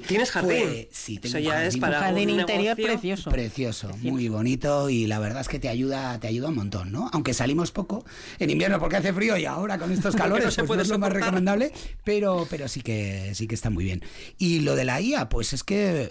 ¿Tienes jardín? Sí, tengo Eso ya jardín. es para un jardín un interior negocio. precioso. Muy bonito, y la verdad es que te ayuda un montón, ¿no? Aunque salimos poco en invierno porque hace frío, y ahora con estos calores se pues puede no es lo más soportar. recomendable, pero sí que está muy bien. Y lo de la IA, pues es que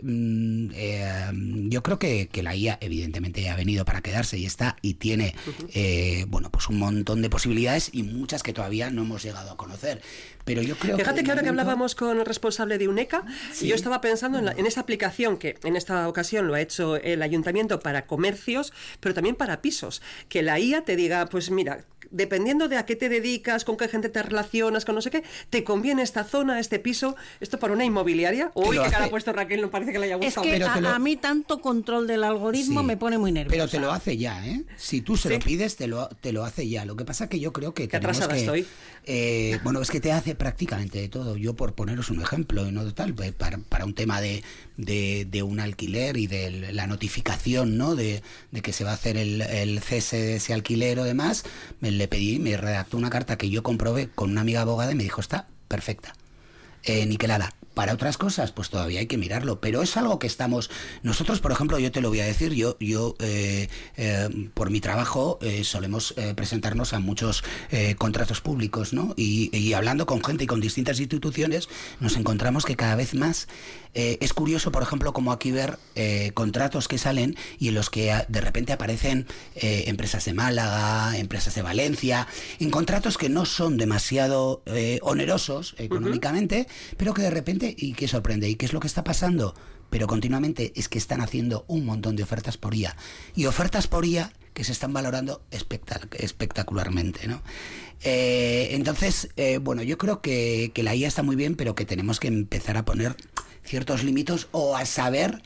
yo creo que la IA evidentemente ha venido para quedarse y está, y tiene bueno, pues un montón de posibilidades, y muchas que todavía no hemos llegado a conocer. Pero yo creo Fíjate que ahora que momento... hablábamos con el responsable de UNECA, Sí. yo estaba pensando en esa aplicación que en esta ocasión lo ha hecho el ayuntamiento para comercios, pero también para pisos. Que la IA te diga, pues mira, dependiendo de a qué te dedicas, con qué gente te relacionas, con no sé qué, te conviene esta zona, este piso, esto para una inmobiliaria. Uy, qué cara ha puesto Raquel, no parece que le haya Es gustado. que Pero a mí tanto control del algoritmo Sí. me pone muy nerviosa. Pero te lo hace ya, ¿eh? Si tú se ¿Sí? lo pides, te lo hace ya. Lo que pasa que yo creo que Qué tenemos atrasada que... estoy. Bueno, es que te hace prácticamente de todo. Yo, por poneros un ejemplo, y no tal, para un tema de un alquiler y de la notificación, ¿no? De que se va a hacer el cese de ese alquiler o demás, le pedí, me redactó una carta que yo comprobé con una amiga abogada y me dijo, está perfecta. Niquelada. Para otras cosas, pues todavía hay que mirarlo, pero es algo que estamos... Nosotros, por ejemplo, yo te lo voy a decir, yo por mi trabajo solemos presentarnos a muchos contratos públicos, ¿no? Y hablando con gente y con distintas instituciones, nos encontramos que cada vez más es curioso, por ejemplo, como aquí ver contratos que salen y en los que de repente aparecen empresas de Málaga, empresas de Valencia, en contratos que no son demasiado onerosos económicamente, pero que de repente, ¿y qué sorprende? ¿Y qué es lo que está pasando? Pero continuamente es que están haciendo un montón de ofertas por IA, y ofertas por IA que se están valorando espectacularmente, ¿no? Entonces, bueno, yo creo que la IA está muy bien, pero que tenemos que empezar a poner ciertos límites o a saber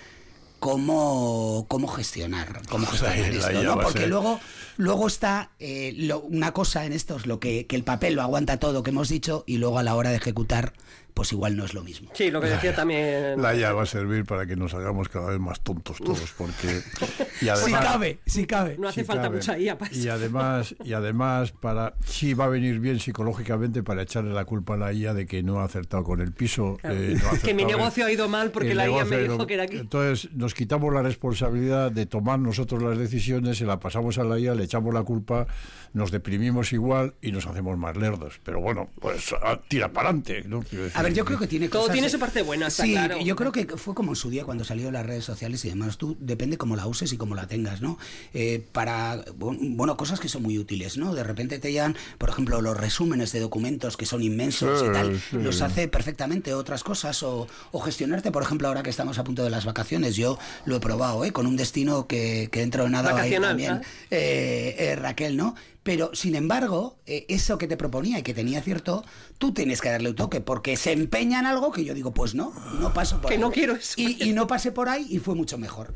cómo gestionar esto, ¿no? Porque luego está una cosa en esto, es lo que el papel lo aguanta todo, que hemos dicho, y luego a la hora de ejecutar, pues igual no es lo mismo. Sí, lo que decía también... La IA va a servir para que nos hagamos cada vez más tontos todos, porque... Y además, Si cabe. No hace sí falta cabe. mucha IA para eso. Y además sí va a venir bien psicológicamente para echarle la culpa a la IA de que no ha acertado con el piso. Claro. No ha Que acertado mi negocio ha ido mal porque el la IA me negocio dijo que era aquí. Entonces nos quitamos la responsabilidad de tomar nosotros las decisiones, se la pasamos a la IA, le echamos la culpa, nos deprimimos igual y nos hacemos más lerdos. Pero bueno, pues tira para adelante, ¿no? A ver, yo creo que tiene Todo cosas... tiene su parte buena, está sí, claro. yo creo que fue como en su día cuando salieron las redes sociales y demás. Tú depende cómo la uses y cómo la tengas, ¿no? Para, bueno, cosas que son muy útiles, ¿no? De repente te llegan, por ejemplo, los resúmenes de documentos que son inmensos y tal, los hace perfectamente. Otras cosas, o gestionarte, por ejemplo, ahora que estamos a punto de las vacaciones, yo lo he probado, con un destino que dentro de nada va a ir también, Raquel, ¿no? Pero, sin embargo, eso que te proponía y que tenía cierto, tú tienes que darle un toque, porque se empeña en algo que yo digo, pues no paso por ahí. Que no quiero eso. Y no pasé por ahí y fue mucho mejor.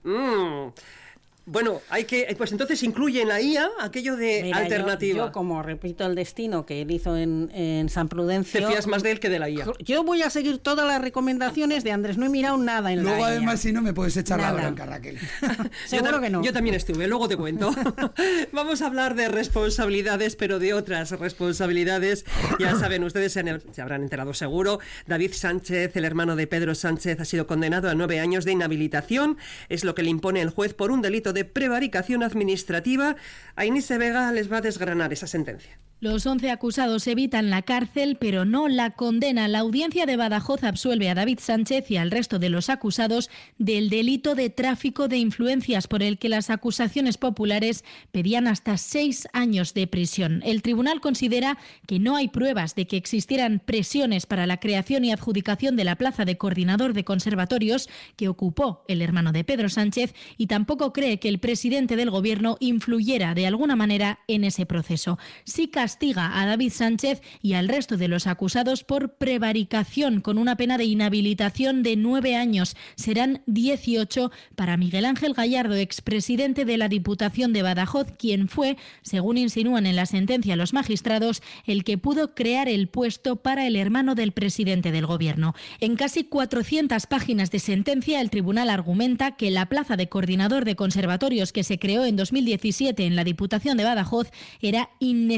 Bueno, pues entonces incluye en la IA aquello de Mira, alternativa. Yo, como repito el destino que él hizo en San Prudencio... Te fías más de él que de la IA. Yo voy a seguir todas las recomendaciones de Andrés, no he mirado nada en Luego, la IA. además, si no me puedes echar Nada. la bronca, Raquel. Seguro que no. Yo también estuve, luego te cuento. Vamos a hablar de responsabilidades, pero de otras responsabilidades. Ya saben, ustedes se habrán enterado seguro. David Sánchez, el hermano de Pedro Sánchez, ha sido condenado a 9 años de inhabilitación. Es lo que le impone el juez por un delito de prevaricación administrativa. Ainise Vega les va a desgranar esa sentencia. Los 11 acusados evitan la cárcel, pero no la condena. La audiencia de Badajoz absuelve a David Sánchez y al resto de los acusados del delito de tráfico de influencias, por el que las acusaciones populares pedían hasta 6 años de prisión. El tribunal considera que no hay pruebas de que existieran presiones para la creación y adjudicación de la plaza de coordinador de conservatorios que ocupó el hermano de Pedro Sánchez, y tampoco cree que el presidente del gobierno influyera de alguna manera en ese proceso. Sí castiga a David Sánchez y al resto de los acusados por prevaricación, con una pena de inhabilitación de 9 años. Serán 18 para Miguel Ángel Gallardo, expresidente de la Diputación de Badajoz, quien fue, según insinúan en la sentencia los magistrados, el que pudo crear el puesto para el hermano del presidente del gobierno. En casi 400 páginas de sentencia, el tribunal argumenta que la plaza de coordinador de conservatorios que se creó en 2017 en la Diputación de Badajoz era innecesaria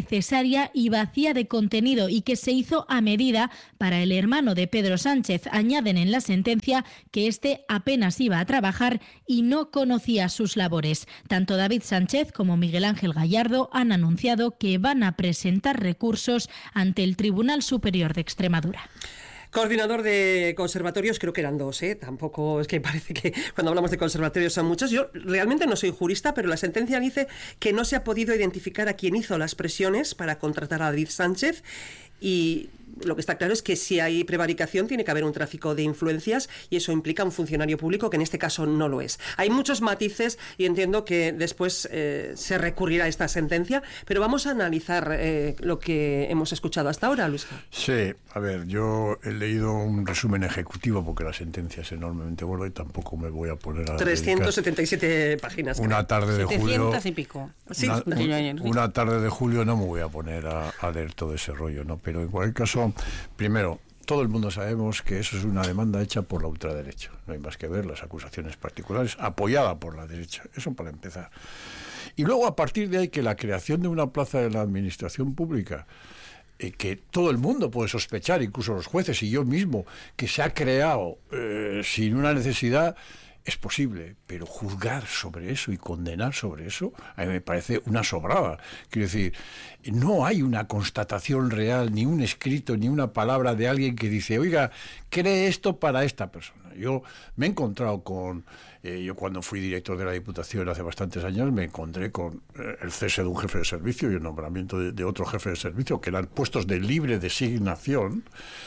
innecesaria y vacía de contenido y que se hizo a medida para el hermano de Pedro Sánchez. Añaden en la sentencia que este apenas iba a trabajar y no conocía sus labores. Tanto David Sánchez como Miguel Ángel Gallardo han anunciado que van a presentar recursos ante el Tribunal Superior de Extremadura. Coordinador de conservatorios, creo que eran 2, ¿eh? Tampoco es que parece que cuando hablamos de conservatorios son muchos. Yo realmente no soy jurista, pero la sentencia dice que no se ha podido identificar a quién hizo las presiones para contratar a David Sánchez, y lo que está claro es que si hay prevaricación tiene que haber un tráfico de influencias y eso implica un funcionario público que en este caso no lo es. Hay muchos matices y entiendo que después se recurrirá a esta sentencia, pero vamos a analizar lo que hemos escuchado hasta ahora, Luis. Sí, a ver, yo he leído un resumen ejecutivo porque la sentencia es enormemente gorda y tampoco me voy a poner a 377 páginas. Una tarde de julio. 700 y pico. Sí, una tarde de julio no me voy a poner a leer todo ese rollo, ¿no? Pero en cualquier caso, primero, todo el mundo sabemos que eso es una demanda hecha por la ultraderecha. No hay más que ver las acusaciones particulares apoyada por la derecha. Eso para empezar. Y luego, a partir de ahí, que la creación de una plaza de la administración pública, que todo el mundo puede sospechar, incluso los jueces y yo mismo, que se ha creado sin una necesidad, es posible, pero juzgar sobre eso y condenar sobre eso, a mí me parece una sobrada. Quiero decir, no hay una constatación real, ni un escrito, ni una palabra de alguien que dice, oiga, cree esto para esta persona. Yo me he encontrado con... yo cuando fui director de la Diputación hace bastantes años me encontré con el cese de un jefe de servicio y el nombramiento de otro jefe de servicio, que eran puestos de libre designación.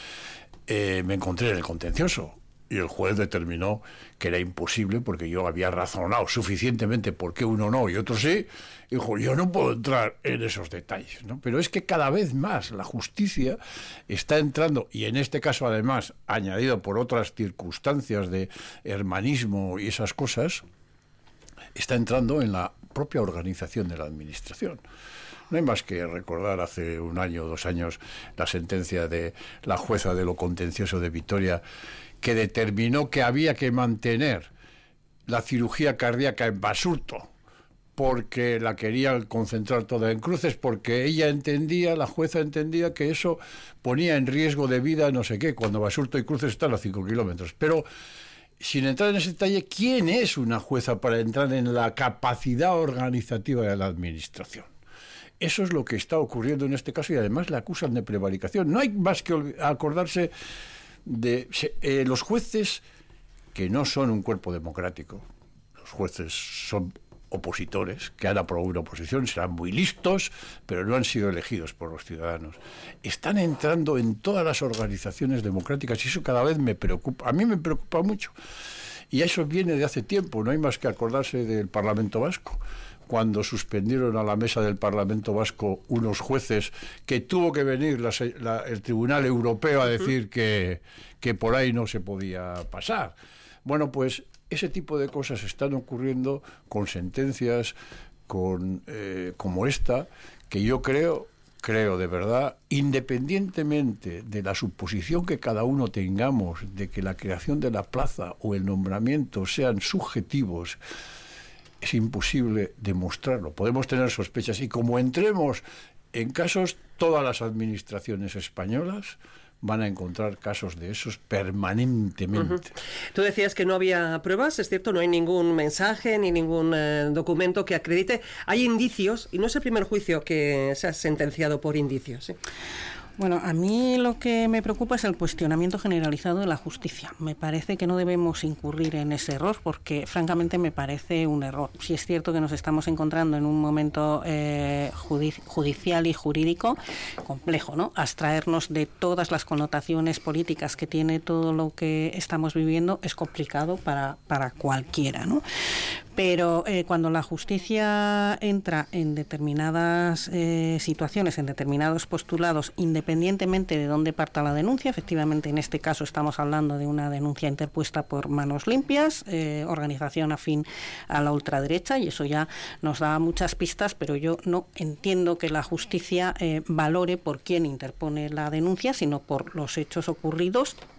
Me encontré en el contencioso. Y el juez determinó que era imposible porque yo había razonado suficientemente por qué uno no y otro sí. Y dijo, yo no puedo entrar en esos detalles, ¿no? Pero es que cada vez más la justicia está entrando, y en este caso además añadido por otras circunstancias de hermanismo y esas cosas, está entrando en la propia organización de la administración. No hay más que recordar hace 1 año o 2 años la sentencia de la jueza de lo contencioso de Vitoria, que determinó que había que mantener la cirugía cardíaca en Basurto porque la querían concentrar toda en Cruces, porque ella entendía, la jueza entendía que eso ponía en riesgo de vida no sé qué, cuando Basurto y Cruces están a 5 kilómetros. Pero sin entrar en ese detalle, ¿quién es una jueza para entrar en la capacidad organizativa de la administración? Eso es lo que está ocurriendo en este caso y además le acusan de prevaricación. No hay más que acordarse de los jueces, que no son un cuerpo democrático. Los jueces son opositores que han aprobado una oposición, serán muy listos, pero no han sido elegidos por los ciudadanos. Están entrando en todas las organizaciones democráticas y eso cada vez me preocupa. A mí me preocupa mucho. Y eso viene de hace tiempo. No hay más que acordarse del Parlamento Vasco, cuando suspendieron a la mesa del Parlamento Vasco unos jueces, que tuvo que venir el Tribunal Europeo a decir que por ahí no se podía pasar. Bueno, pues ese tipo de cosas están ocurriendo con sentencias como esta, que yo creo de verdad, independientemente de la suposición que cada uno tengamos de que la creación de la plaza o el nombramiento sean subjetivos, es imposible demostrarlo. Podemos tener sospechas y como entremos en casos, todas las administraciones españolas van a encontrar casos de esos permanentemente. Tú decías que no había pruebas, es cierto, no hay ningún mensaje ni ningún documento que acredite. Hay indicios y no es el primer juicio que se ha sentenciado por indicios, ¿sí? Bueno, a mí lo que me preocupa es el cuestionamiento generalizado de la justicia. Me parece que no debemos incurrir en ese error porque, francamente, me parece un error. Sí es cierto que nos estamos encontrando en un momento judicial y jurídico complejo, ¿no? Abstraernos de todas las connotaciones políticas que tiene todo lo que estamos viviendo es complicado para cualquiera, ¿no? Pero cuando la justicia entra en determinadas situaciones, en determinados postulados, independientemente de dónde parta la denuncia, efectivamente en este caso estamos hablando de una denuncia interpuesta por Manos Limpias, organización afín a la ultraderecha, y eso ya nos da muchas pistas, pero yo no entiendo que la justicia valore por quién interpone la denuncia, sino por los hechos ocurridos y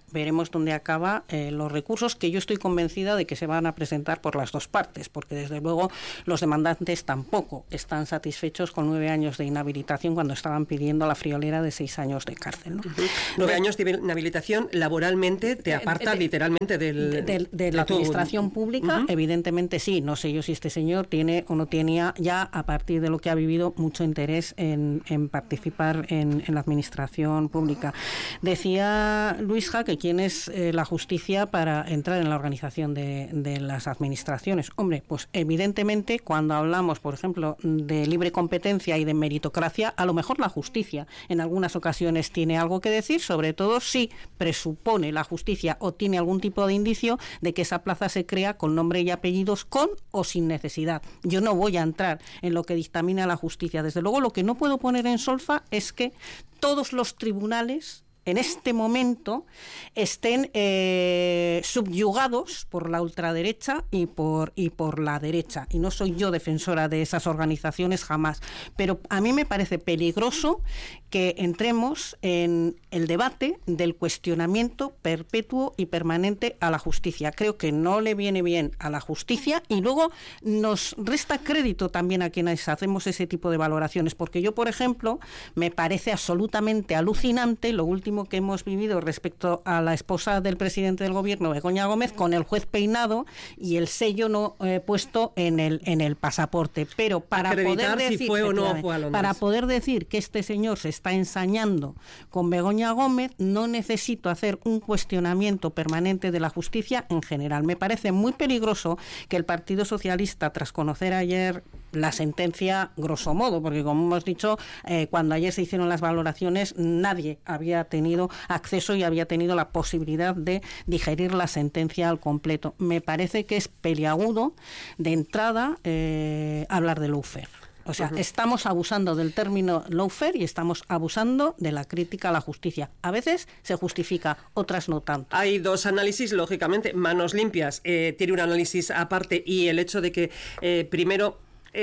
veremos dónde acaba los recursos, que yo estoy convencida de que se van a presentar por las dos partes, porque desde luego los demandantes tampoco están satisfechos con 9 años de inhabilitación cuando estaban pidiendo la friolera de 6 años de cárcel, ¿no? 9 años de inhabilitación laboralmente te aparta literalmente de la administración pública. Evidentemente sí, no sé yo si este señor tiene o no tenía ya, a partir de lo que ha vivido, mucho interés en participar en la administración pública. Decía Luisja que quién es la justicia para entrar en la organización de las administraciones. Hombre, pues evidentemente cuando hablamos, por ejemplo, de libre competencia y de meritocracia, a lo mejor la justicia en algunas ocasiones tiene algo que decir, sobre todo si presupone la justicia o tiene algún tipo de indicio de que esa plaza se crea con nombre y apellidos, con o sin necesidad. Yo no voy a entrar en lo que dictamina la justicia. Desde luego, lo que no puedo poner en solfa es que todos los tribunales en este momento estén subyugados por la ultraderecha y por la derecha. Y no soy yo defensora de esas organizaciones jamás. Pero a mí me parece peligroso que entremos en el debate del cuestionamiento perpetuo y permanente a la justicia. Creo que no le viene bien a la justicia y luego nos resta crédito también a quienes hacemos ese tipo de valoraciones. Porque yo, por ejemplo, me parece absolutamente alucinante lo último que hemos vivido respecto a la esposa del presidente del gobierno, Begoña Gómez, con el juez peinado y el sello no puesto en el pasaporte. Pero para poder decir, si fue o no fue a Londres, para poder decir que este señor se está ensañando con Begoña Gómez, no necesito hacer un cuestionamiento permanente de la justicia en general. Me parece muy peligroso que el Partido Socialista, tras conocer ayer la sentencia, grosso modo, porque como hemos dicho, cuando ayer se hicieron las valoraciones, nadie había tenido acceso y había tenido la posibilidad de digerir la sentencia al completo. Me parece que es peliagudo de entrada hablar de lawfare. O sea, estamos abusando del término lawfare y estamos abusando de la crítica a la justicia. A veces se justifica, otras no tanto. Hay dos análisis, lógicamente. Manos Limpias tiene un análisis aparte, y el hecho de que primero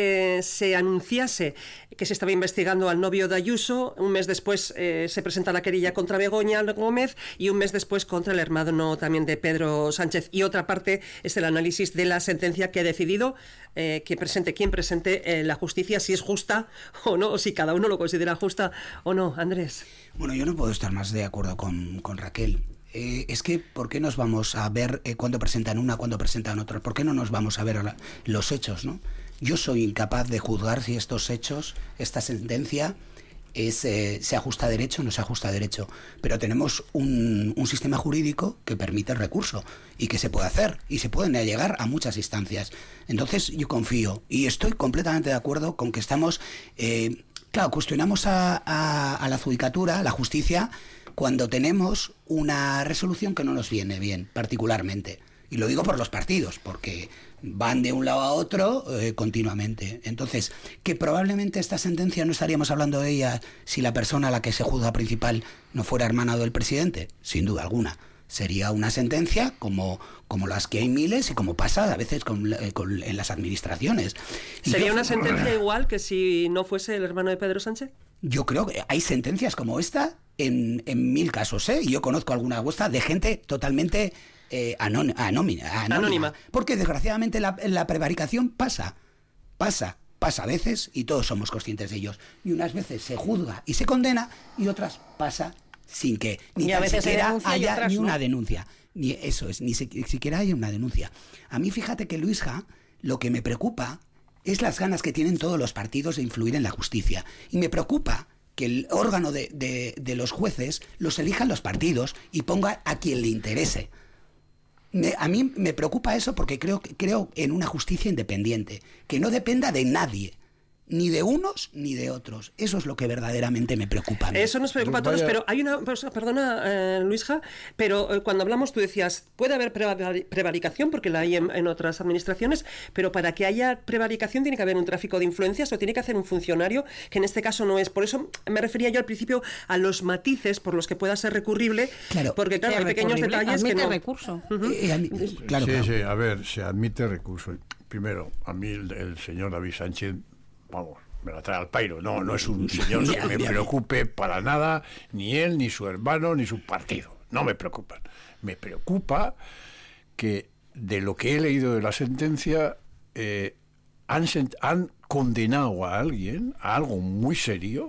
se anunciase que se estaba investigando al novio de Ayuso, un mes después se presenta la querella contra Begoña Gómez y un mes después contra el hermano también de Pedro Sánchez. Y otra parte es el análisis de la sentencia que ha decidido quien presente la justicia, si es justa o no, o si cada uno lo considera justa o no. Andrés. Bueno, yo no puedo estar más de acuerdo con Raquel. Es que, ¿por qué nos vamos a ver cuándo presentan una, cuándo presentan otra? ¿Por qué no nos vamos a ver los hechos, no? Yo soy incapaz de juzgar si estos hechos, esta sentencia, se ajusta a derecho o no se ajusta a derecho. Pero tenemos un sistema jurídico que permite el recurso y que se puede hacer y se pueden llegar a muchas instancias. Entonces yo confío y estoy completamente de acuerdo con que estamos... claro, cuestionamos a la judicatura, a la justicia, cuando tenemos una resolución que no nos viene bien, particularmente. Y lo digo por los partidos, porque van de un lado a otro continuamente. Entonces, que probablemente esta sentencia no estaríamos hablando de ella si la persona a la que se juzga principal no fuera hermana del presidente, sin duda alguna. Sería una sentencia como las que hay miles y como pasa a veces en las administraciones. ¿Sería una sentencia igual que si no fuese el hermano de Pedro Sánchez? Yo creo que hay sentencias como esta en 1000 casos, ¿eh? Y yo conozco alguna vuestra de gente totalmente... anónima. Porque desgraciadamente la prevaricación pasa a veces y todos somos conscientes de ellos. Y unas veces se juzga y se condena y otras pasa sin que ni tan siquiera haya ni una denuncia. Ni siquiera haya una denuncia. A mí, fíjate que Luisja, lo que me preocupa es las ganas que tienen todos los partidos de influir en la justicia. Y me preocupa que el órgano de los jueces los elijan los partidos y ponga a quien le interese. A mí me preocupa eso porque creo en una justicia independiente, que no dependa de nadie, ni de unos ni de otros. Eso es lo que verdaderamente me preocupa a mí. Eso nos preocupa a todos, pero hay una... Perdona, Luisja, pero cuando hablamos tú decías, puede haber prevaricación, porque la hay en otras administraciones, pero para que haya prevaricación tiene que haber un tráfico de influencias, o tiene que hacer un funcionario, que en este caso no es. Por eso me refería yo al principio a los matices por los que pueda ser recurrible, claro, porque claro, hay pequeños detalles que no... recurso. Claro. Sí, a ver, se admite recurso. Primero, a mí el señor David Sánchez, vamos, me la trae al pairo. No es un señor que me preocupe para nada, ni él, ni su hermano, ni su partido. no me preocupan. Me preocupa que de lo que he leído de la sentencia han condenado a alguien a algo muy serio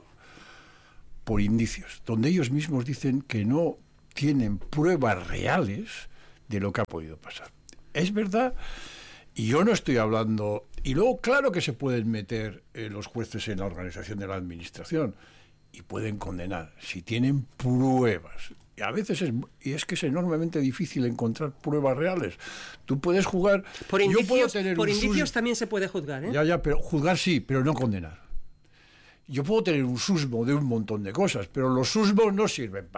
por indicios, donde ellos mismos dicen que no tienen pruebas reales de lo que ha podido pasar. Es verdad, y yo no estoy hablando... Y luego, claro que se pueden meter los jueces en la organización de la administración y pueden condenar si tienen pruebas. Y a veces es que es enormemente difícil encontrar pruebas reales. Tú puedes jugar... Por indicios también se puede juzgar, ¿eh? Ya, pero juzgar sí, pero no condenar. Yo puedo tener un susmo de un montón de cosas, pero los susmos no sirven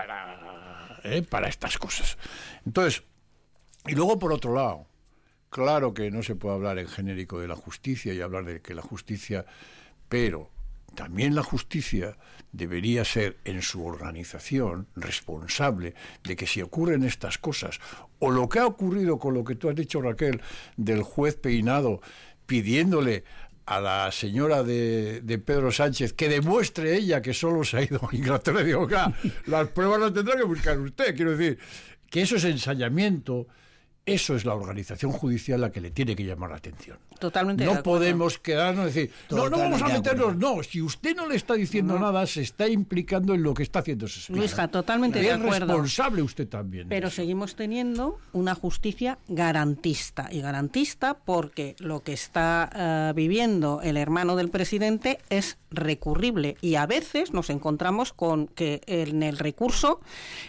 para estas cosas. Entonces, y luego por otro lado, claro que no se puede hablar en genérico de la justicia y hablar de que la justicia, pero también la justicia debería ser en su organización responsable de que si ocurren estas cosas, o lo que ha ocurrido con lo que tú has dicho, Raquel, del juez Peinado pidiéndole a la señora de Pedro Sánchez que demuestre ella que solo se ha ido a Inglaterra, digo, claro, las pruebas las tendrá que buscar usted. Quiero decir, que eso es ensañamiento. Eso es la organización judicial la que le tiene que llamar la atención. Totalmente. No podemos quedarnos y decir, no vamos a meternos. No, si usted no le está diciendo nada, se está implicando en lo que está haciendo ese señor. Luisja, totalmente de acuerdo. Es responsable usted también. Pero seguimos teniendo una justicia garantista. Y garantista porque lo que está viviendo el hermano del presidente es recurrible. Y a veces nos encontramos con que en el recurso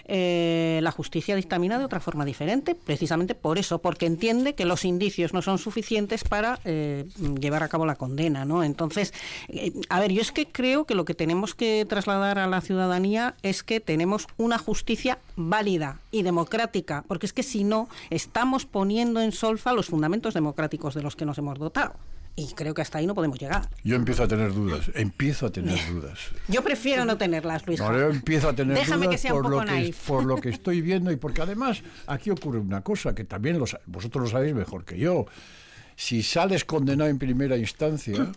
la justicia dictamina de otra forma diferente, precisamente por eso, porque entiende que los indicios no son suficientes para llevar a cabo la condena, ¿no? Entonces, a ver, yo es que creo que lo que tenemos que trasladar a la ciudadanía es que tenemos una justicia válida y democrática, porque es que si no, estamos poniendo en solfa los fundamentos democráticos de los que nos hemos dotado. Y creo que hasta ahí no podemos llegar. Yo empiezo a tener dudas. Yo prefiero no tenerlas, Luis. No, yo empiezo a tener Déjame dudas que sea un poco por lo que estoy viendo y porque además aquí ocurre una cosa que también vosotros lo sabéis mejor que yo. Si sales condenado en primera instancia,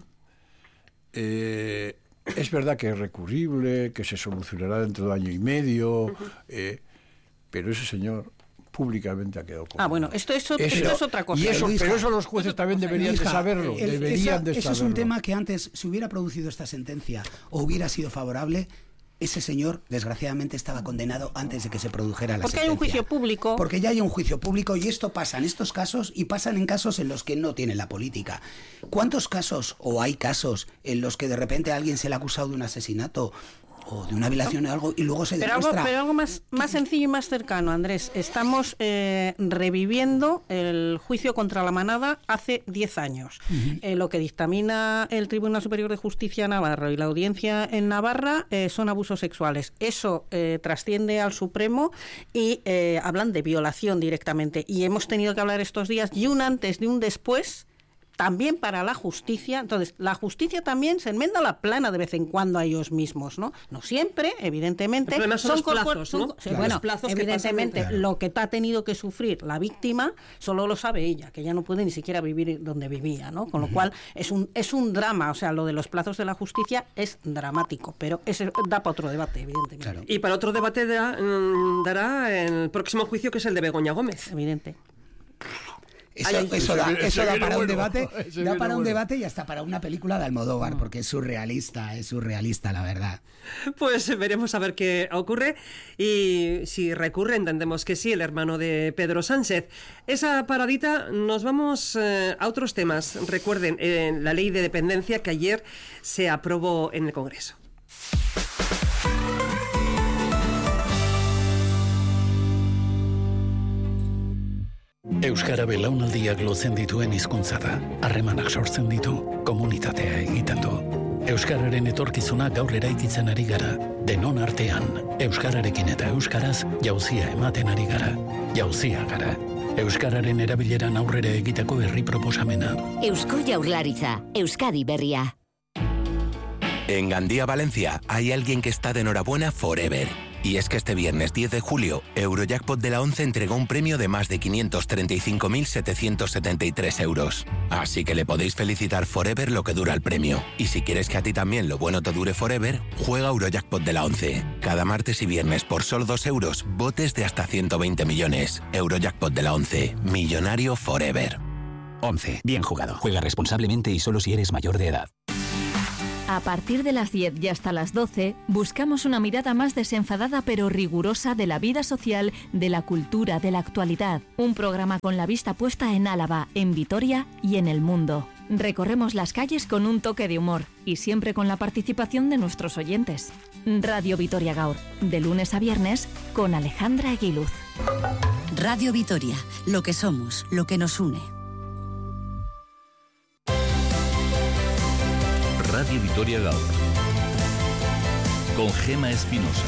es verdad que es recurrible, que se solucionará dentro de año y medio, pero ese señor públicamente ha quedado condenado. Bueno, esto es otra cosa. Pero eso los jueces también deberían de saberlo. Eso es un tema que antes, si hubiera producido esta sentencia o hubiera sido favorable, ese señor, desgraciadamente, estaba condenado antes de que se produjera la sentencia. Porque hay un juicio público. Porque ya hay un juicio público y esto pasa en estos casos y pasan en casos en los que no tienen la política. ¿Cuántos casos, o hay casos, en los que de repente a alguien se le ha acusado de un asesinato o de una violación o algo y luego se demuestra... Pero algo más sencillo y más cercano, Andrés. Estamos reviviendo el juicio contra la manada hace 10 años. Uh-huh. Lo que dictamina el Tribunal Superior de Justicia Navarro y la audiencia en Navarra son abusos sexuales. Eso trasciende al Supremo y hablan de violación directamente. Y hemos tenido que hablar estos días y un antes y un después también para la justicia. Entonces, la justicia también se enmenda la plana de vez en cuando a ellos mismos, ¿no? No siempre, evidentemente. El problema son los plazos, ¿no? Bueno, los plazos evidentemente, lo que ha tenido que sufrir la víctima solo lo sabe ella, que ya no puede ni siquiera vivir donde vivía, ¿no? Con lo cual, es un drama. O sea, lo de los plazos de la justicia es dramático, pero ese da para otro debate, evidentemente. Claro. Y para otro debate dará el próximo juicio, que es el de Begoña Gómez. Evidente. Eso da para un debate, un debate y hasta para una película de Almodóvar, porque es surrealista la verdad. Pues veremos a ver qué ocurre y si recurre, entendemos que sí, el hermano de Pedro Sánchez. Esa paradita, nos vamos a otros temas. Recuerden, la ley de dependencia que ayer se aprobó en el Congreso. Euskara belaunaldiak lotzen dituen hizkuntza da. Harremanak sortzen ditu, komunitatea egiten du. Euskararen etorkizuna gaur eraikitzen ari gara. Denon artean, euskararekin eta euskaraz jauzia ematen ari gara. Jauzia gara. Euskararen erabileran aurrera egiteko herri proposamena. Eusko Jaurlaritza, Euskadi berria. En Gandía, Valencia, hay alguien que está de enhorabuena forever. Y es que este viernes 10 de julio, Eurojackpot de la 11 entregó un premio de más de 535.773 euros. Así que le podéis felicitar forever lo que dura el premio. Y si quieres que a ti también lo bueno te dure forever, juega Eurojackpot de la 11. Cada martes y viernes por solo 2 euros, botes de hasta 120 millones. Eurojackpot de la 11. Millonario forever. 11. Bien jugado. Juega responsablemente y solo si eres mayor de edad. A partir de las 10 y hasta las 12, buscamos una mirada más desenfadada pero rigurosa de la vida social, de la cultura, de la actualidad. Un programa con la vista puesta en Álava, en Vitoria y en el mundo. Recorremos las calles con un toque de humor y siempre con la participación de nuestros oyentes. Radio Vitoria Gaur, de lunes a viernes, con Alejandra Aguiluz. Radio Vitoria, lo que somos, lo que nos une. Radio Vitoria Gaur, con Gema Espinosa.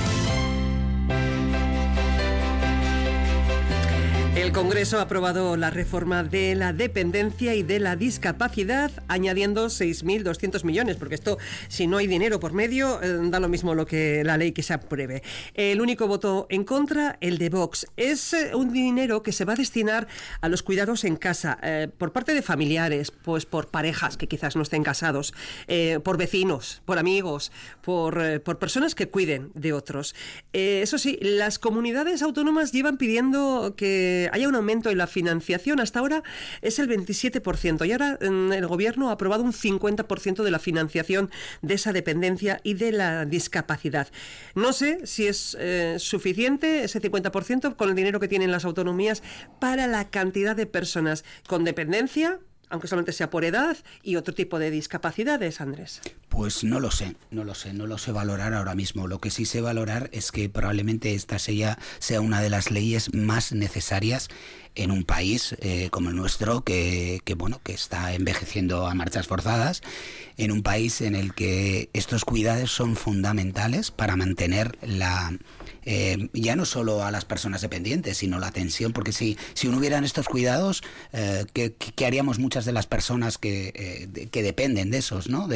El Congreso ha aprobado la reforma de la dependencia y de la discapacidad, añadiendo 6.200 millones, porque esto, si no hay dinero por medio, da lo mismo lo que la ley que se apruebe. El único voto en contra, el de Vox. Es un dinero que se va a destinar a los cuidados en casa, por parte de familiares, pues por parejas que quizás no estén casados, por vecinos, por amigos, por personas que cuiden de otros. Eso sí, las comunidades autónomas llevan pidiendo que haya un aumento en la financiación. Hasta ahora es el 27% y ahora el Gobierno ha aprobado un 50% de la financiación de esa dependencia y de la discapacidad. No sé si es suficiente ese 50% con el dinero que tienen las autonomías para la cantidad de personas con dependencia, aunque solamente sea por edad, y otro tipo de discapacidades, Andrés. Pues no lo sé valorar ahora mismo. Lo que sí sé valorar es que probablemente esta sea una de las leyes más necesarias en un país como el nuestro, que está envejeciendo a marchas forzadas, en un país en el que estos cuidados son fundamentales para mantener ya no solo a las personas dependientes, sino la atención, porque si no hubieran estos cuidados, ¿qué haríamos muchas de las personas que dependen de esos, ¿no?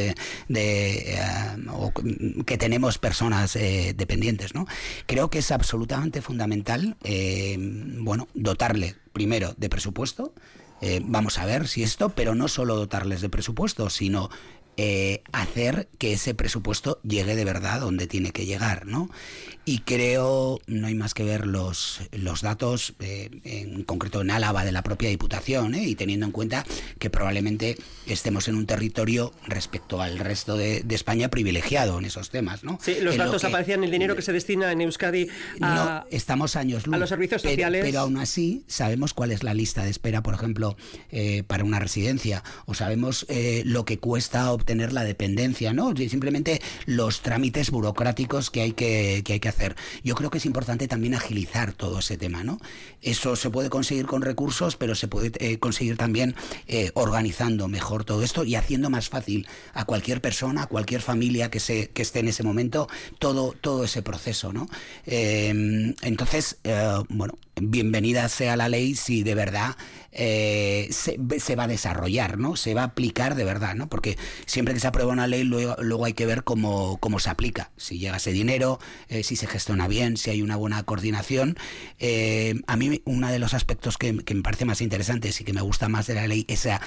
O que tenemos personas dependientes, ¿no? Creo que es absolutamente fundamental, dotarle primero de presupuesto. Vamos a ver si esto, pero no solo dotarles de presupuesto, sino hacer que ese presupuesto llegue de verdad donde tiene que llegar, ¿no? Y creo, no hay más que ver los datos, en concreto en Álava, de la propia Diputación, y teniendo en cuenta que probablemente estemos en un territorio respecto al resto de España privilegiado en esos temas, ¿no? Sí, los datos aparecían, el dinero que se destina en Euskadi no, estamos años luz, a los servicios sociales. Pero aún así sabemos cuál es la lista de espera, por ejemplo, para una residencia, o sabemos lo que cuesta obtener la dependencia, ¿no? Simplemente los trámites burocráticos que hay que hacer. Yo creo que es importante también agilizar todo ese tema, ¿no? Eso se puede conseguir con recursos, pero se puede conseguir también organizando mejor todo esto y haciendo más fácil a cualquier persona, a cualquier familia que esté en ese momento, todo ese proceso, ¿no? Entonces, bienvenida sea la ley si de verdad se va a desarrollar, ¿no? Se va a aplicar de verdad, ¿no? Porque siempre que se aprueba una ley, luego hay que ver cómo se aplica, si llega ese dinero, si se gestiona bien, si hay una buena coordinación. A mí uno de los aspectos que me parece más interesantes y que me gusta más de la ley, esa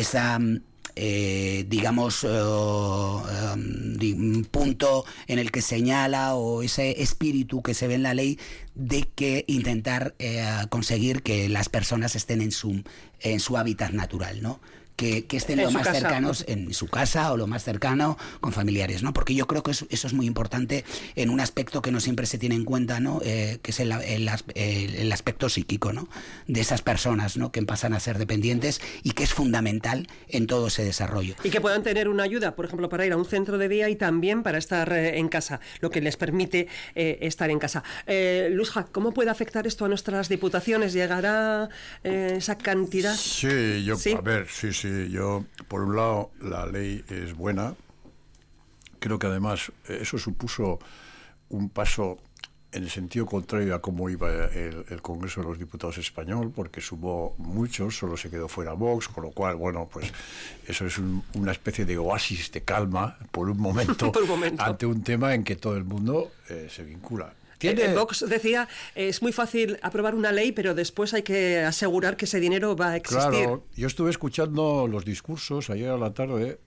punto en el que señala, o ese espíritu que se ve en la ley de que intentar conseguir que las personas estén en su hábitat natural, ¿no? Que estén lo más cercanos en su casa o lo más cercano con familiares, ¿no? Porque yo creo que eso es muy importante en un aspecto que no siempre se tiene en cuenta, ¿no? Que es el aspecto psíquico, ¿no? De esas personas, ¿no? Que pasan a ser dependientes y que es fundamental en todo ese desarrollo. Y que puedan tener una ayuda, por ejemplo, para ir a un centro de día y también para estar en casa, lo que les permite estar en casa. Luzja, ¿cómo puede afectar esto a nuestras diputaciones? ¿Llegará esa cantidad? Sí, a ver, sí. Yo, por un lado, la ley es buena. Creo que además eso supuso un paso en el sentido contrario a cómo iba el Congreso de los Diputados español, porque sumó muchos, solo se quedó fuera Vox, con lo cual, bueno, pues eso es una especie de oasis de calma por un momento, ante un tema en que todo el mundo se vincula. Vox decía, es muy fácil aprobar una ley, pero después hay que asegurar que ese dinero va a existir. Claro, yo estuve escuchando los discursos ayer a la tarde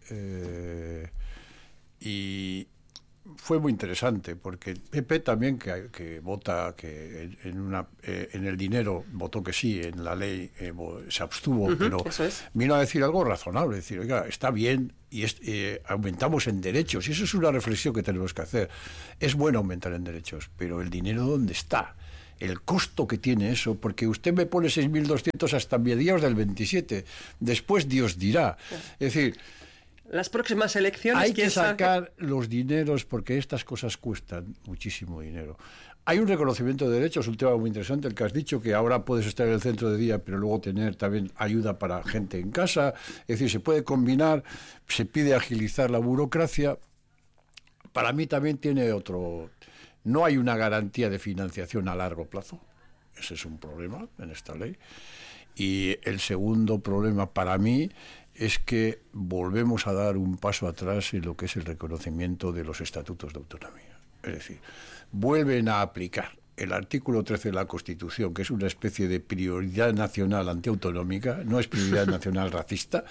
y fue muy interesante, porque el PP también, que vota, que en el dinero votó que sí, en la ley se abstuvo, pero vino a decir algo razonable, decir, oiga, está bien, y aumentamos en derechos, y eso es una reflexión que tenemos que hacer. Es bueno aumentar en derechos, pero el dinero, ¿dónde está? El costo que tiene eso, porque usted me pone 6.200 hasta mediados del 27, después Dios dirá. Es decir, las próximas elecciones hay que sacar los dineros, porque estas cosas cuestan muchísimo dinero. Hay un reconocimiento de derechos, un tema muy interesante, el que has dicho, que ahora puedes estar en el centro de día, pero luego tener también ayuda para gente en casa. Es decir, se puede combinar, se pide agilizar la burocracia. Para mí también tiene otro... No hay una garantía de financiación a largo plazo. Ese es un problema en esta ley. Y el segundo problema para mí es que volvemos a dar un paso atrás en lo que es el reconocimiento de los estatutos de autonomía. Es decir, vuelven a aplicar el artículo 13 de la Constitución, que es una especie de prioridad nacional antiautonómica, no es prioridad nacional racista,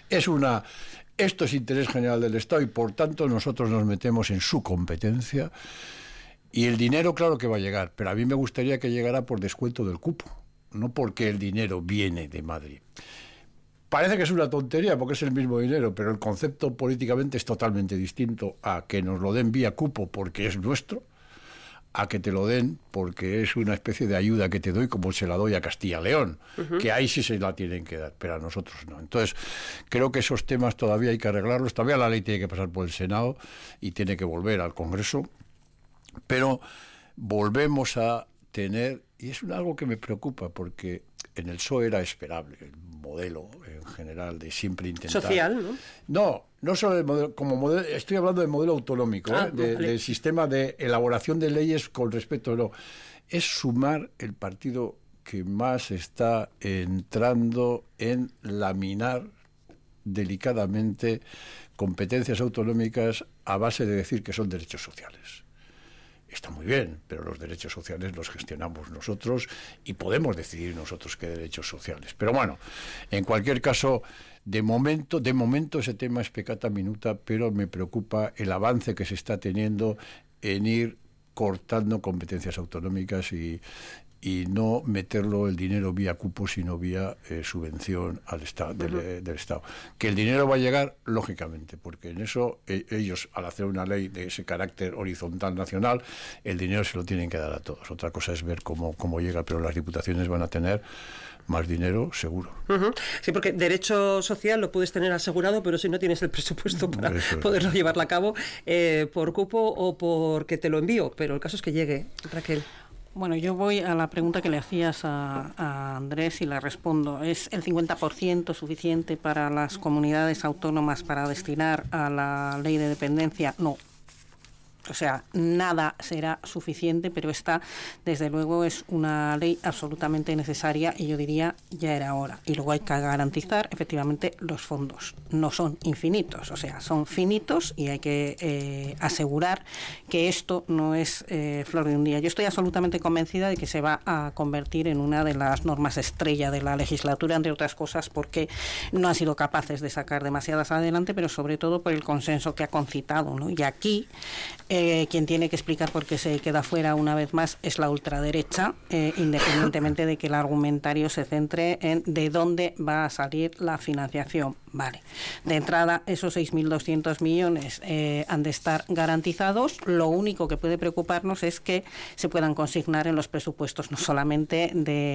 esto es interés general del Estado y por tanto nosotros nos metemos en su competencia y el dinero claro que va a llegar, pero a mí me gustaría que llegara por descuento del cupo, no porque el dinero viene de Madrid. Parece que es una tontería porque es el mismo dinero, pero el concepto políticamente es totalmente distinto a que nos lo den vía cupo porque es nuestro, a que te lo den porque es una especie de ayuda que te doy como se la doy a Castilla-León, que ahí sí se la tienen que dar, pero a nosotros no. Entonces, creo que esos temas todavía hay que arreglarlos, todavía la ley tiene que pasar por el Senado y tiene que volver al Congreso, pero volvemos a tener, y es algo que me preocupa porque en el PSOE era esperable, el modelo en general de siempre intentar... Social, ¿no? No solo el modelo, como modelo, estoy hablando del modelo autonómico, del sistema de elaboración de leyes con respecto, no. Es sumar el partido que más está entrando en laminar delicadamente competencias autonómicas a base de decir que son derechos sociales. Está muy bien, pero los derechos sociales los gestionamos nosotros y podemos decidir nosotros qué derechos sociales. Pero bueno, en cualquier caso, de momento ese tema es peccata minuta, pero me preocupa el avance que se está teniendo en ir cortando competencias autonómicas y no meterlo el dinero vía cupo, sino vía subvención al Estado, del Estado. Que el dinero va a llegar, lógicamente, porque en eso ellos, al hacer una ley de ese carácter horizontal nacional, el dinero se lo tienen que dar a todos. Otra cosa es ver cómo llega, pero las diputaciones van a tener más dinero, seguro. Sí, porque derecho social lo puedes tener asegurado, pero si no tienes el presupuesto para poderlo llevarlo a cabo, por cupo o porque te lo envío. Pero el caso es que llegue, Raquel. Bueno, yo voy a la pregunta que le hacías a Andrés y la respondo. ¿Es el 50% suficiente para las comunidades autónomas para destinar a la ley de dependencia? No. O sea, nada será suficiente, pero esta, desde luego, es una ley absolutamente necesaria y yo diría ya era hora. Y luego hay que garantizar, efectivamente, los fondos. No son infinitos, o sea, son finitos y hay que asegurar que esto no es flor de un día. Yo estoy absolutamente convencida de que se va a convertir en una de las normas estrella de la legislatura, entre otras cosas, porque no han sido capaces de sacar demasiadas adelante, pero sobre todo por el consenso que ha concitado, ¿no? Y aquí... quien tiene que explicar por qué se queda fuera una vez más es la ultraderecha, independientemente de que el argumentario se centre en de dónde va a salir la financiación. Vale. De entrada, esos 6.200 millones han de estar garantizados. Lo único que puede preocuparnos es que se puedan consignar en los presupuestos no solamente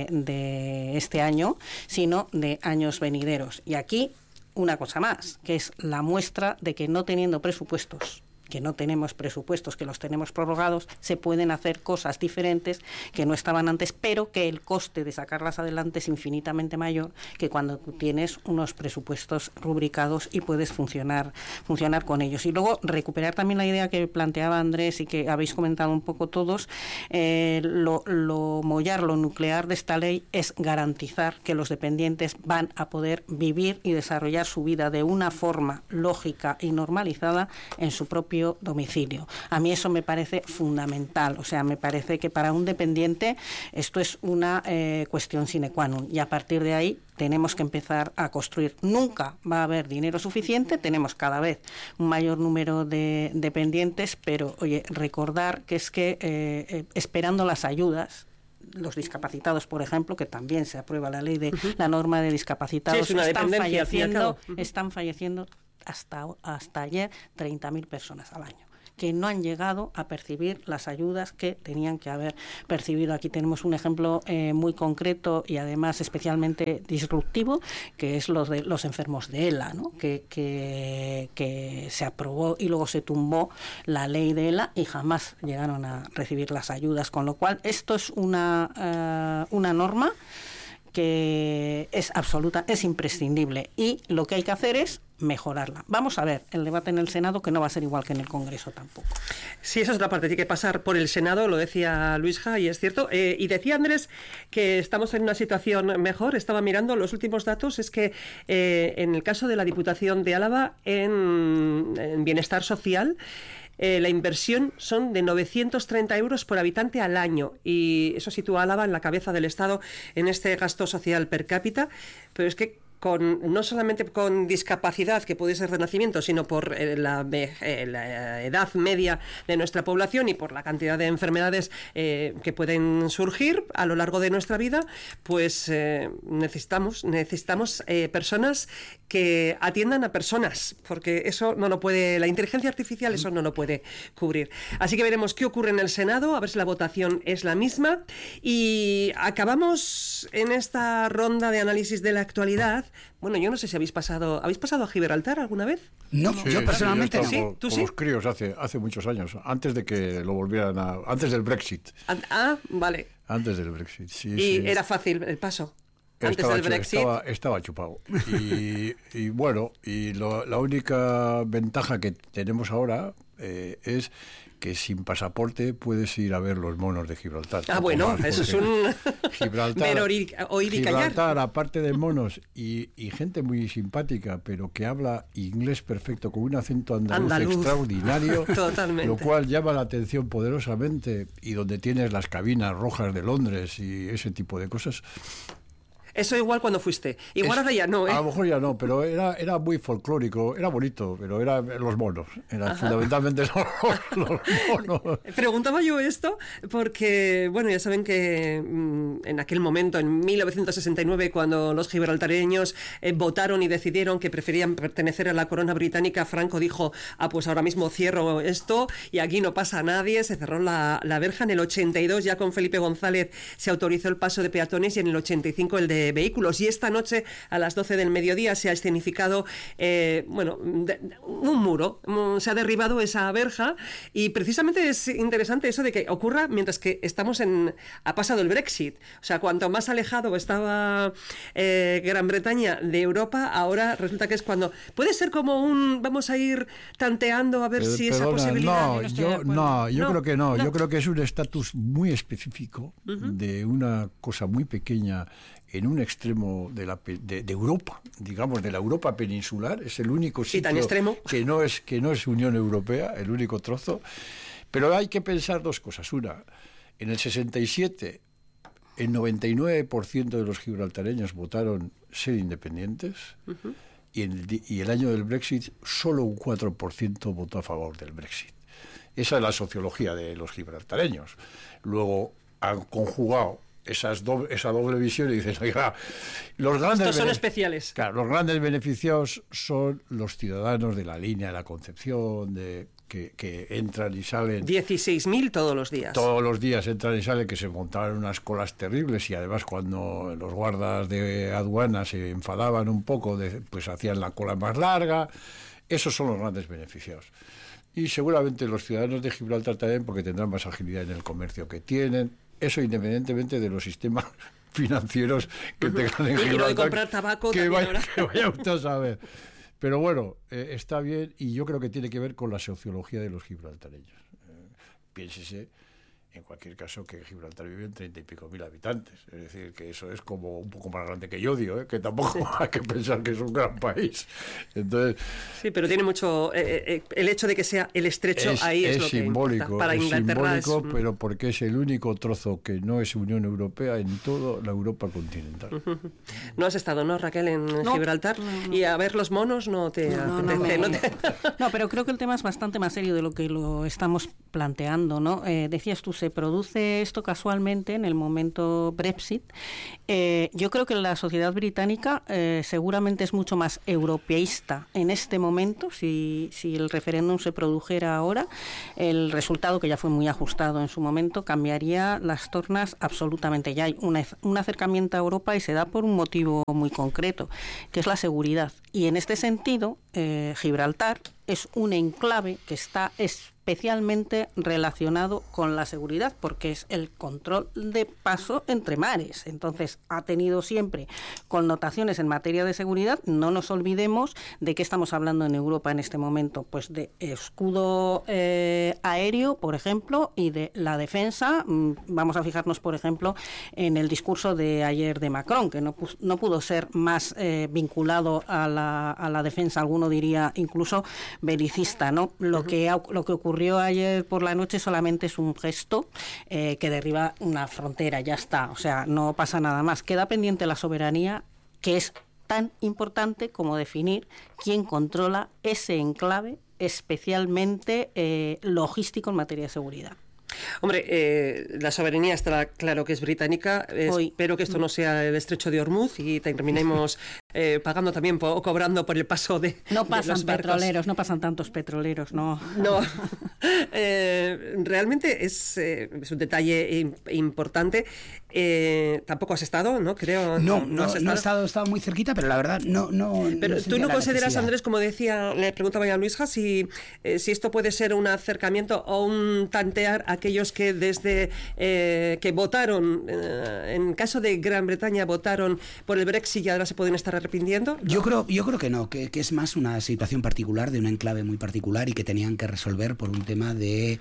de este año, sino de años venideros. Y aquí una cosa más, que es la muestra de que no teniendo presupuestos que no tenemos presupuestos, que los tenemos prorrogados, se pueden hacer cosas diferentes que no estaban antes, pero que el coste de sacarlas adelante es infinitamente mayor que cuando tú tienes unos presupuestos rubricados y puedes funcionar con ellos. Y luego recuperar también la idea que planteaba Andrés y que habéis comentado un poco todos, lo nuclear de esta ley es garantizar que los dependientes van a poder vivir y desarrollar su vida de una forma lógica y normalizada en su propio domicilio. A mí eso me parece fundamental, o sea, me parece que para un dependiente esto es una cuestión sine qua non, y a partir de ahí tenemos que empezar a construir. Nunca va a haber dinero suficiente, tenemos cada vez un mayor número de dependientes, pero oye, recordar que es que esperando las ayudas, los discapacitados, por ejemplo, que también se aprueba la ley de la norma de discapacitados, están falleciendo hasta ayer 30.000 personas al año, que no han llegado a percibir las ayudas que tenían que haber percibido. Aquí tenemos un ejemplo muy concreto y además especialmente disruptivo, que es los de los enfermos de ELA, ¿no? que se aprobó y luego se tumbó la ley de ELA y jamás llegaron a recibir las ayudas, con lo cual esto es una norma que es absoluta, es imprescindible, y lo que hay que hacer es mejorarla. Vamos a ver el debate en el Senado, que no va a ser igual que en el Congreso tampoco. Sí, esa es otra parte, tiene que pasar por el Senado, lo decía Luisja, y es cierto. Y decía Andrés que estamos en una situación mejor. Estaba mirando los últimos datos, es que en el caso de la Diputación de Álava, en bienestar social, la inversión son de 930 euros por habitante al año, y eso sitúa a Álava en la cabeza del Estado en este gasto social per cápita. Pero es que no solamente con discapacidad, que puede ser de nacimiento, sino por la edad media de nuestra población y por la cantidad de enfermedades que pueden surgir a lo largo de nuestra vida, pues necesitamos personas que atiendan a personas, porque eso no lo puede, la inteligencia artificial eso no lo puede cubrir. Así que veremos qué ocurre en el Senado, a ver si la votación es la misma. Y acabamos en esta ronda de análisis de la actualidad. Bueno, yo no sé si habéis pasado a Gibraltar alguna vez. No, sí, yo personalmente sí, no. ¿Tú con sí? los críos hace muchos años, antes de que lo volvieran antes del Brexit. Vale. Antes del Brexit, sí. Y sí. Era fácil el paso. Antes del Brexit. Estaba chupado. Y bueno, la única ventaja que tenemos ahora es que sin pasaporte puedes ir a ver los monos de Gibraltar. Bueno, eso es un Gibraltar, aparte de monos y gente muy simpática, pero que habla inglés perfecto con un acento andaluz extraordinario, totalmente. Lo cual llama la atención poderosamente, y donde tienes las cabinas rojas de Londres y ese tipo de cosas. Eso igual cuando fuiste. Igual ahora ya no, ¿eh? A lo mejor ya no, pero era muy folclórico, era bonito, pero eran los monos. Fundamentalmente los monos. Preguntaba yo esto porque, bueno, ya saben que en aquel momento, en 1969, cuando los gibraltareños votaron y decidieron que preferían pertenecer a la corona británica, Franco dijo, pues ahora mismo cierro esto y aquí no pasa nadie. Se cerró la verja. En el 82, ya con Felipe González, se autorizó el paso de peatones, y en el 85 el de vehículos. Y esta noche a las 12 del mediodía se ha escenificado un muro, se ha derribado esa verja, y precisamente es interesante eso de que ocurra mientras que ha pasado el Brexit. O sea, cuanto más alejado estaba Gran Bretaña de Europa, ahora resulta que es cuando puede ser como vamos a ir tanteando a ver si esa posibilidad. Yo creo que no. Yo creo que es un estatus muy específico de una cosa muy pequeña en un extremo de Europa, digamos, de la Europa peninsular. Es el único sitio tan extremo que no es Unión Europea, el único trozo. Pero hay que pensar dos cosas. Una, en el 67 el 99% de los gibraltareños votaron ser independientes, y el año del Brexit solo un 4% votó a favor del Brexit. Esa es la sociología de los gibraltareños. Luego han conjugado esa doble visión y dicen, oiga, estos son especiales. Claro, los grandes beneficiados son los ciudadanos de la línea de la Concepción, que entran y salen. 16.000 todos los días. Todos los días entran y salen, que se montaban unas colas terribles, y además cuando los guardas de aduana se enfadaban un poco, pues hacían la cola más larga. Esos son los grandes beneficiados. Y seguramente los ciudadanos de Gibraltar también, porque tendrán más agilidad en el comercio que tienen. Eso independientemente de los sistemas financieros que tengan en Gibraltar. Y lo de comprar tabaco que también vaya usted a saber. Pero bueno, está bien, y yo creo que tiene que ver con la sociología de los gibraltareños. Piénsese, en cualquier caso, que Gibraltar vive en 30 y pico mil habitantes. Es decir, que eso es como un poco más grande que Llodio, que tampoco hay que pensar que es un gran país. Entonces, sí, pero tiene mucho... el hecho de que sea el estrecho ahí es lo simbólico, que importa. Para Inglaterra simbólico, pero porque es el único trozo que no es Unión Europea en toda la Europa continental. No has estado, ¿no, Raquel, en Gibraltar? No. Y a ver los monos no te apetece. No, pero creo que el tema es bastante más serio de lo que lo estamos planteando, ¿no? Decías tú, se produce esto casualmente en el momento Brexit. Yo creo que la sociedad británica seguramente es mucho más europeísta en este momento. Si el referéndum se produjera ahora, el resultado, que ya fue muy ajustado en su momento, cambiaría las tornas absolutamente. Ya hay un acercamiento a Europa y se da por un motivo muy concreto, que es la seguridad. Y en este sentido, Gibraltar es un enclave que está especialmente relacionado con la seguridad, porque es el control de paso entre mares. Entonces, ha tenido siempre connotaciones en materia de seguridad. No nos olvidemos de qué estamos hablando en Europa en este momento, pues de escudo aéreo, por ejemplo, y de la defensa. Vamos a fijarnos, por ejemplo, en el discurso de ayer de Macron, que no pudo ser más vinculado a la defensa, alguno diría incluso belicista, ¿no? Lo que ocurrió ayer por la noche solamente es un gesto que derriba una frontera, ya está, o sea, no pasa nada más. Queda pendiente la soberanía, que es tan importante como definir quién controla ese enclave especialmente logístico en materia de seguridad. Hombre, la soberanía está claro que es británica. Espero que esto no sea el estrecho de Hormuz y terminemos pagando también o cobrando por el paso de No pasan los barcos. petroleros, no pasan tantos petroleros, no. No, realmente es un detalle importante. Tampoco has estado, ¿no? Creo. No he estado muy cerquita, pero la verdad no. Pero tú no consideras, Andrés, como decía, le preguntaba a Luisja, si esto puede ser un acercamiento o un tantear a aquellos que desde que votaron, en caso de Gran Bretaña, votaron por el Brexit y ahora se pueden estar arrepintiendo. ¿No? Yo creo que no, que es más una situación particular, de un enclave muy particular y que tenían que resolver por un tema de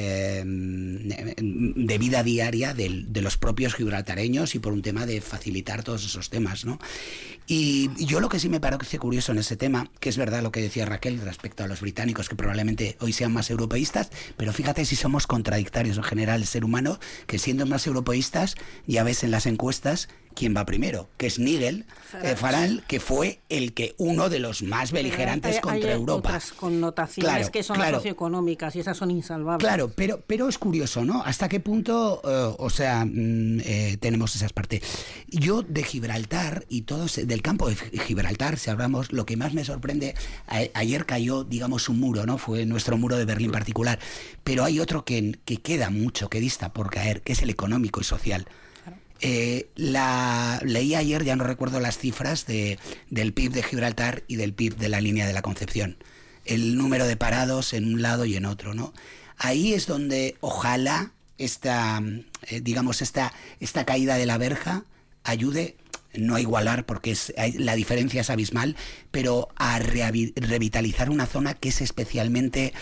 vida diaria de los propios gibraltareños y por un tema de facilitar todos esos temas, ¿no? Y yo lo que sí me parece curioso en ese tema, que es verdad lo que decía Raquel respecto a los británicos, que probablemente hoy sean más europeístas, pero fíjate si somos contradictorios en general el ser humano, que siendo más europeístas, ya ves en las encuestas quién va primero, que es Nigel Farage, que fue uno de los más beligerantes contra Europa. Hay otras connotaciones que son las socioeconómicas y esas son insalvables. Claro, pero es curioso, ¿no? ¿Hasta qué punto, tenemos esas partes? Yo de Gibraltar y todos, del campo de Gibraltar, si hablamos, lo que más me sorprende, ayer cayó, digamos, un muro, ¿no? Fue nuestro muro de Berlín particular, pero hay otro que queda mucho, que dista por caer, que es el económico y social. Leí ayer, ya no recuerdo las cifras del PIB de Gibraltar y del PIB de la línea de la Concepción, el número de parados en un lado y en otro, ¿no? Ahí es donde ojalá esta caída de la verja ayude, no a igualar porque la diferencia es abismal, pero a revitalizar una zona que es especialmente,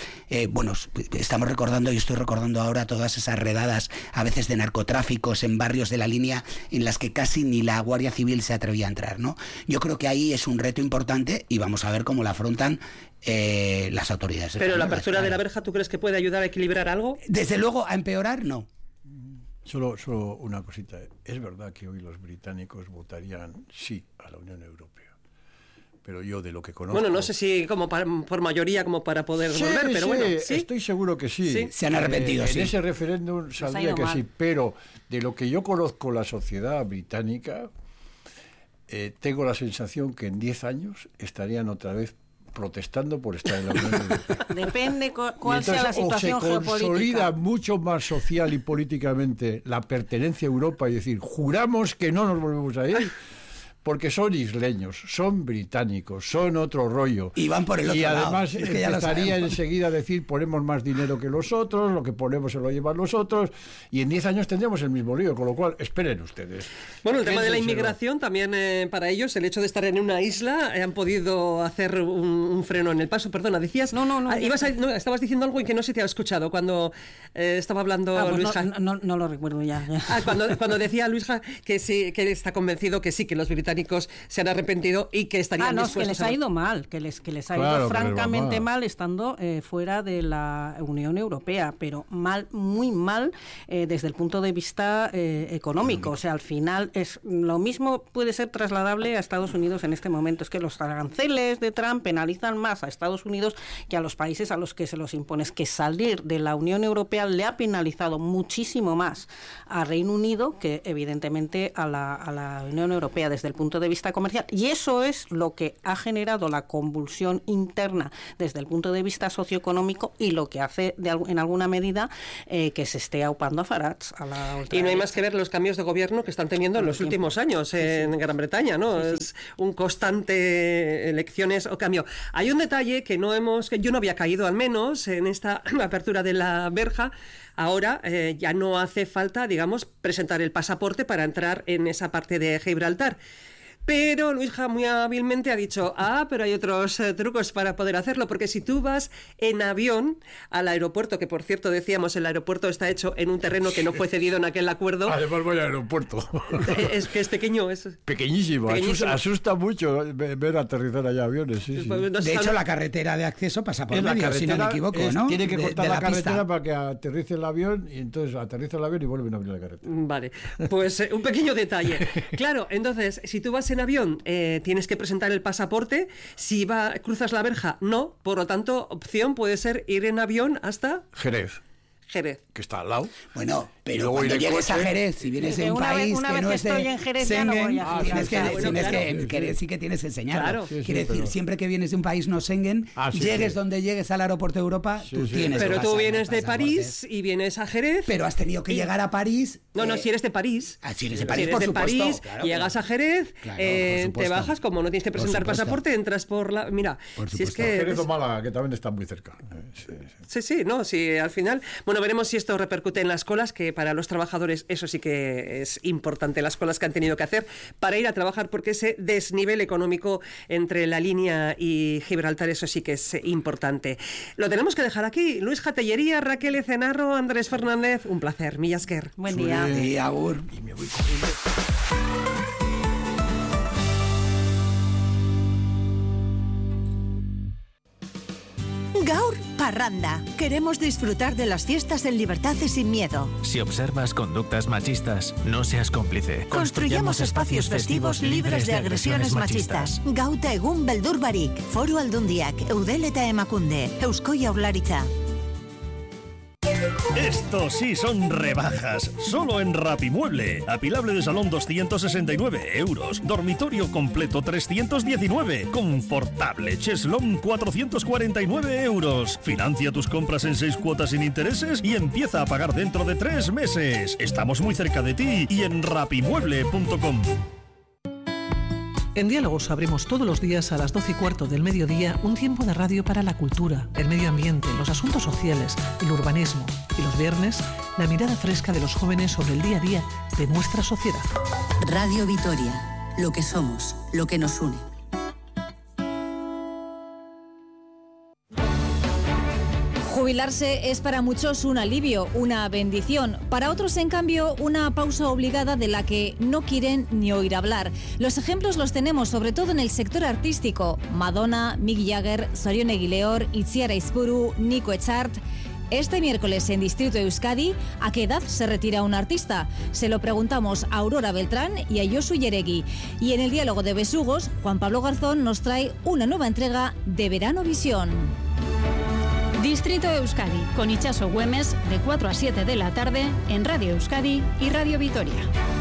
yo estoy recordando ahora todas esas redadas a veces de narcotráficos en barrios de la línea en las que casi ni la Guardia Civil se atrevía a entrar, ¿no? Yo creo que ahí es un reto importante y vamos a ver cómo la afrontan las autoridades. Pero la apertura de la verja, ¿tú crees que puede ayudar a equilibrar algo? Desde luego, a empeorar, no. Solo una cosita. Es verdad que hoy los británicos votarían sí a la Unión Europea. Pero yo de lo que conozco... Bueno, no sé si como por mayoría como para poder volver, pero bueno, sí. Estoy seguro que sí. Se han arrepentido, sí. En ese referéndum saldría que sí. Pero de lo que yo conozco la sociedad británica, tengo la sensación que en 10 años estarían otra vez protestando por estar en la Unión Europea. Depende cuál sea la situación geopolítica. O se consolida mucho más social y políticamente la pertenencia a Europa y decir, juramos que no nos volvemos a ir, porque son isleños, son británicos, son otro rollo. Y van por el otro lado. Y además es que empezaría enseguida a decir, ponemos más dinero que los otros, lo que ponemos se lo llevan los otros, y en 10 años tendríamos el mismo lío, con lo cual, esperen ustedes. Bueno, el tema de la inmigración también para ellos, el hecho de estar en una isla, han podido hacer un freno en el paso. Perdona, decías... No. Estabas diciendo algo y que no se te ha escuchado cuando estaba hablando Luisja. No lo recuerdo ya. Cuando decía Luisja que sí, que él está convencido que sí, que los británicos se han arrepentido y que estarían dispuestos que les ha ido mal, que les ha ido francamente mal estando fuera de la Unión Europea, pero mal, muy mal desde el punto de vista económico. O sea, al final es lo mismo, puede ser trasladable a Estados Unidos en este momento. Es que los aranceles de Trump penalizan más a Estados Unidos que a los países a los que se los impone. Es que salir de la Unión Europea le ha penalizado muchísimo más a Reino Unido que evidentemente a la Unión Europea desde el punto de vista comercial, y eso es lo que ha generado la convulsión interna desde el punto de vista socioeconómico y lo que hace en alguna medida que se esté aupando a Farage, a la ultraderecha. Y no hay más que ver los cambios de gobierno que están teniendo en los últimos años en Gran Bretaña, ¿no? Es un constante elecciones o cambio. Hay un detalle que yo no había caído al menos en esta apertura de la verja. Ahora ya no hace falta, digamos, presentar el pasaporte para entrar en esa parte de Gibraltar. Pero Luisja muy hábilmente ha dicho, pero hay otros trucos para poder hacerlo, porque si tú vas en avión al aeropuerto, que por cierto decíamos, el aeropuerto está hecho en un terreno que no fue cedido en aquel acuerdo. Además voy al aeropuerto. Es que es pequeño. Pequeñísimo. Asusta mucho ver aterrizar allá aviones. Sí. De hecho, la carretera de acceso pasa por medio, si no me equivoco, ¿no? Tiene que cortar la carretera para que aterrice el avión, y entonces aterriza el avión y vuelven a abrir la carretera. Vale, pues un pequeño detalle. Claro, entonces, si tú vas en avión, tienes que presentar el pasaporte. Si cruzas la verja, no. Por lo tanto, opción puede ser ir en avión hasta Jerez. Que está al lado. Bueno, pero cuando llegues a Jerez, si vienes de un país que no es de Schengen, en Jerez sí que tienes que enseñarlo. Claro. Quiere decir, siempre que vienes de un país no Schengen, llegues donde llegues al aeropuerto de Europa, tú tienes. Pero tú vienes de París y vienes a Jerez. Pero has tenido que llegar a París. No, si eres de París. Si eres de París, por supuesto. Llegas a Jerez, te bajas, como no tienes que presentar pasaporte, entras por la... Mira, si es que... Jerez o Málaga, que también están muy cerca. Sí, al final... Bueno, veremos si esto repercute en las colas, que para los trabajadores eso sí que es importante, las colas que han tenido que hacer para ir a trabajar, porque ese desnivel económico entre la línea y Gibraltar, eso sí que es importante. Lo tenemos que dejar aquí. Luisja Tellería, Raquel Ecenarro, Andrés Fernández, un placer. Millasker. Buen día. Y agur. Y me voy corriendo. Gaur Parranda. Queremos disfrutar de las fiestas en libertad y sin miedo. Si observas conductas machistas, no seas cómplice. Construyamos espacios festivos libres de agresiones machistas. Gauta egun beldur barik. Foru Aldundiak, Eudel eta Emakunde, Eusko Jaurlaritza. Estos sí son rebajas, solo en Rapimueble. Apilable de salón 269 euros, dormitorio completo 319, confortable cheslón 449 euros. Financia tus compras en 6 cuotas sin intereses y empieza a pagar dentro de 3 meses. Estamos muy cerca de ti y en rapimueble.com. En Diálogos abrimos todos los días a las 12:15 del mediodía un tiempo de radio para la cultura, el medio ambiente, los asuntos sociales, el urbanismo. Y los viernes, la mirada fresca de los jóvenes sobre el día a día de nuestra sociedad. Radio Vitoria, lo que somos, lo que nos une. Jubilarse es para muchos un alivio, una bendición. Para otros, en cambio, una pausa obligada de la que no quieren ni oír hablar. Los ejemplos los tenemos sobre todo en el sector artístico. Madonna, Mick Jagger, Sorion Eguileor, Itziar Aizpuru, Nico Echart. Este miércoles en Distrito Euskadi, ¿a qué edad se retira un artista? Se lo preguntamos a Aurora Beltrán y a Josu Yeregui. Y en el diálogo de Besugos, Juan Pablo Garzón nos trae una nueva entrega de Verano Visión. Distrito Euskadi, con Itxaso Güemes, de 4 a 7 de la tarde, en Radio Euskadi y Radio Vitoria.